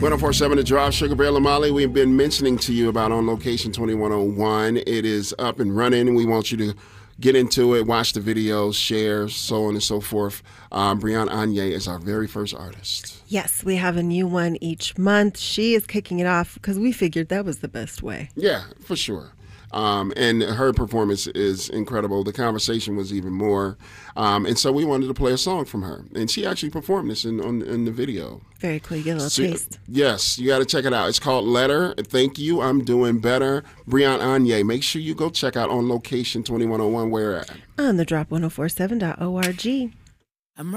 1047 The Drive, Sugar Bear Lamali. We've been mentioning to you about On Location 2101. It is up and running. We want you to get into it, watch the videos, share, so on and so forth. Brianne Anye is our very first artist. Yes, we have a new one each month. She is kicking it off because we figured that was the best way. Yeah, for sure. And her performance is incredible. The conversation was even more. And so we wanted to play a song from her. And she actually performed this in the video. Very cool. You get a little taste. Yes, you got to check it out. It's called Letter. Thank you. I'm doing better. Brianne Anye. Make sure you go check out On Location 2101. Where at? On thedrop1047.org.